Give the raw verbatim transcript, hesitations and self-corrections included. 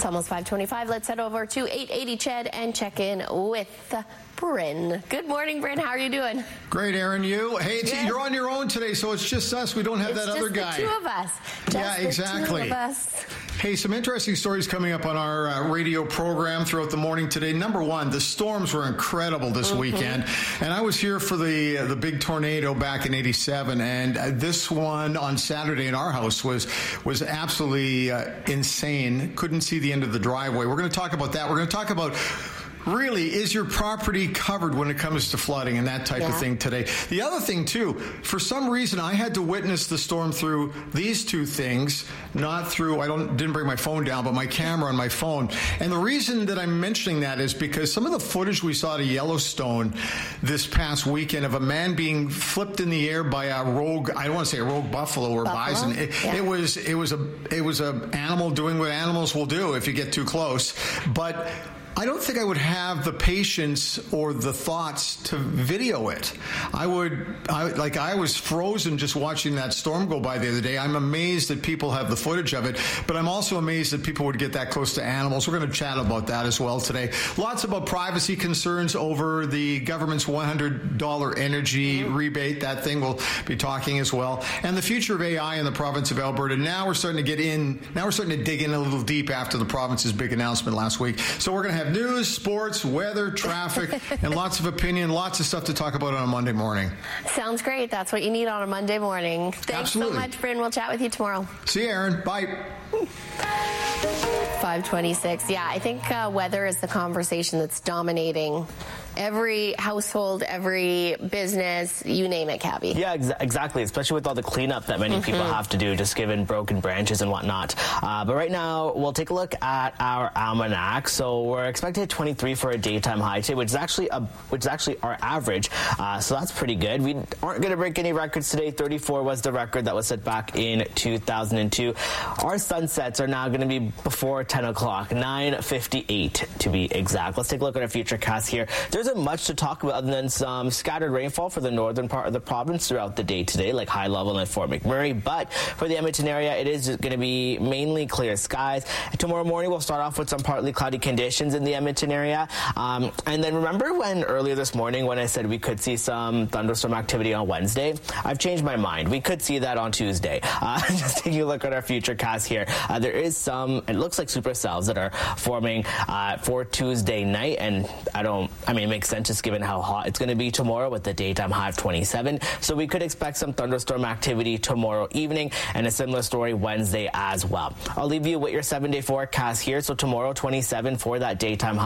It's almost five twenty-five. Let's head over to eight eighty C H E D and check in with Bryn. Good morning, Bryn. How are you doing? Great, Aaron. You? Hey, it's, you're on your own today, so it's just us. We don't have it's that other guy. It's just the two of us. Just yeah, exactly. The two of us. Hey, some interesting stories coming up on our uh, radio program throughout the morning today. Number one, the storms were incredible this mm-hmm. weekend, and I was here for the uh, the big tornado back in eighty-seven, and uh, this one on Saturday in our house was was absolutely uh, insane. Couldn't see the end of the driveway. We're going to talk about that. We're going to talk about really, is your property covered when it comes to flooding and that type yeah. of thing today? The other thing, too, for some reason, I had to witness the storm through these two things, not through, I don't didn't bring my phone down, but my camera on my phone. And the reason that I'm mentioning that is because some of the footage we saw at Yellowstone this past weekend of a man being flipped in the air by a rogue, I don't want to say a rogue buffalo or buffalo? bison. It, yeah. it was it was a it was a animal doing what animals will do if you get too close. But I don't think I would have the patience or the thoughts to video it. I would, I, like I was frozen just watching that storm go by the other day. I'm amazed that people have the footage of it, but I'm also amazed that people would get that close to animals. We're going to chat about that as well today. Lots about privacy concerns over the government's one hundred dollars energy rebate. That thing we'll be talking as well. And the future of A I in the province of Alberta. Now we're starting to get in, now we're starting to dig in a little deep after the province's big announcement last week. So we're going to have news, sports, weather, traffic, and lots of opinion, lots of stuff to talk about on a Monday morning. Sounds great. That's what you need on a Monday morning. Thanks Absolutely. so much, Bryn. We'll chat with you tomorrow. See you, Aaron. Bye. five twenty-six. Yeah, I think uh, weather is the conversation that's dominating every household, every business, you name it, Cabby. Yeah, ex- exactly, especially with all the cleanup that many mm-hmm. people have to do, just given broken branches and whatnot. Uh, but right now, we'll take a look at our almanac. So we're expected twenty-three for a daytime high today, which is actually a, which is actually our average. Uh, so that's pretty good. We aren't going to break any records today. thirty-four was the record that was set back in two thousand two. Our sunsets are now going to be before ten o'clock, nine fifty-eight to be exact. Let's take a look at our future cast here. There isn't much to talk about other than some scattered rainfall for the northern part of the province throughout the day today, like high level in Fort McMurray. But for the Edmonton area, it is going to be mainly clear skies. Tomorrow morning, we'll start off with some partly cloudy conditions in the Edmonton area. Um, and then remember when earlier this morning when I said we could see some thunderstorm activity on Wednesday? I've changed my mind. We could see that on Tuesday. Uh, just taking a look at our future cast here. Uh, there is some, it looks like supercells that are forming uh, for Tuesday night. And I don't, I mean, it makes sense just given how hot it's going to be tomorrow with the daytime high of twenty-seven. So we could expect some thunderstorm activity tomorrow evening, and a similar story Wednesday as well. I'll leave you with your seven-day forecast here. So tomorrow, twenty-seven for that daytime high.